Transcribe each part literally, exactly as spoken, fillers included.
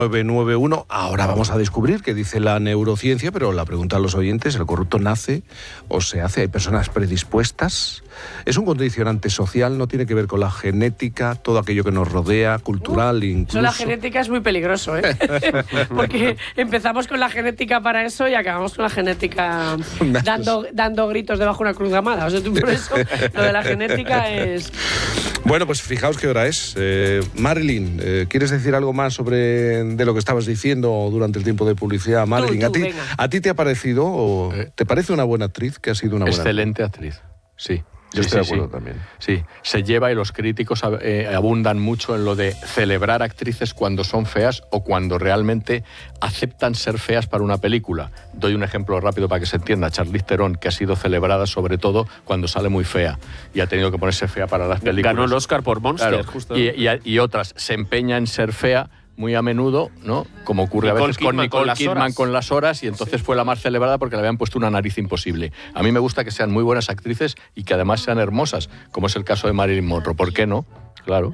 nueve nueve uno. Ahora vamos a descubrir qué dice la neurociencia, pero la pregunta a los oyentes: ¿el corrupto nace o se hace? ¿Hay personas predispuestas? ¿Es un condicionante social? ¿No tiene que ver con la genética, todo aquello que nos rodea, cultural, uh, incluso? Eso, la genética es muy peligroso, ¿eh? Porque empezamos con la genética para eso y acabamos con la genética dando, dando gritos debajo de una cruz gamada. O sea, tú, por eso lo de la genética es... Bueno, pues fijaos qué hora es. Eh, Marilyn, eh, ¿quieres decir algo más sobre de lo que estabas diciendo durante el tiempo de publicidad? Marilyn, tú, tú, ¿a, ti, ¿a ti te ha parecido o eh, te parece una buena actriz que ha sido una buena excelente actriz? Sí. Yo sí, estoy sí, de acuerdo sí. también. Sí, se lleva y los críticos eh, abundan mucho en lo de celebrar actrices cuando son feas o cuando realmente aceptan ser feas para una película. Doy un ejemplo rápido para que se entienda. Charlize Theron, que ha sido celebrada sobre todo cuando sale muy fea y ha tenido que ponerse fea para las películas. Ganó el Oscar por Monster, claro. justo. Y, y, y otras se empeña en ser fea muy a menudo, ¿no? Como ocurre Nicole a veces Kidman con Nicole con Kidman las con las horas, y entonces sí. fue la más celebrada porque le habían puesto una nariz imposible. A mí me gusta que sean muy buenas actrices y que además sean hermosas, como es el caso de Marilyn Monroe. ¿Por qué no? Claro.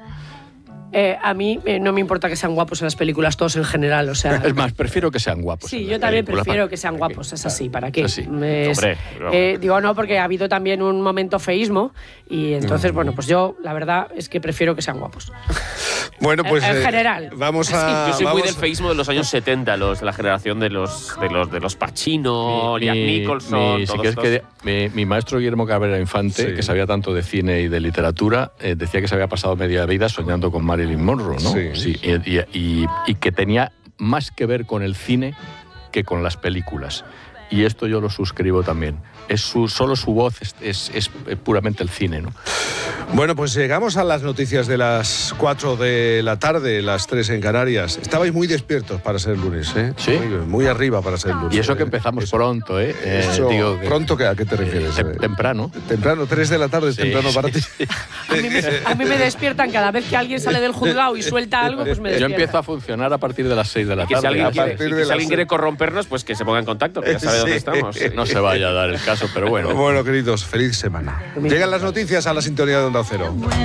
Eh, a mí eh, no me importa que sean guapos en las películas, todos en general, o sea... Es más, prefiero que sean guapos. Sí, yo también prefiero que sean guapos, es así, ¿para qué? Así. Es, Hombre, eh, digo, no, porque ha habido también un momento feísmo y entonces, bueno, pues yo, la verdad, es que prefiero que sean guapos. Bueno, pues... En, en eh, general. Vamos a... Yo soy vamos... muy del feísmo de los años setenta, los, la generación de los de los, de los Pacino, Mi- Jack mi- Nicholson, mi- todos si quieres estos. que de- mi, mi maestro Guillermo Cabrera Infante, Sí. que sabía tanto de cine y de literatura, eh, decía que se había pasado media vida soñando con Marilyn Monroe, ¿no? Sí. y, y- y- y que tenía más que ver con el cine que con las películas. Y esto yo lo suscribo también. Es su, solo su voz es, es, es puramente el cine, ¿no? Bueno, pues llegamos a las noticias de las cuatro de la tarde, las tres en Canarias. Estabais muy despiertos para ser lunes, ¿eh? Sí. Muy, muy arriba para ser lunes. Y eso que ¿eh? empezamos Eso- pronto, ¿eh? Eh, eso, digo que- ¿Pronto qué? ¿A qué te refieres? Eh, tem- temprano. Temprano, tres de la tarde es Sí, temprano para sí, ti. sí. A mí, me, a mí me despiertan cada vez que alguien sale del juzgado y suelta algo, pues me Yo despiertan. empiezo a funcionar a partir de las seis de la Y que si tarde. alguien, a quiere, partir y que de si las alguien quiere seis. corrompernos, pues que se ponga en contacto, que ya sabe Sí. dónde estamos. No se vaya a dar el caso, pero bueno. Bueno, queridos, feliz semana. Llegan las noticias a la sintonía de Onda Cero.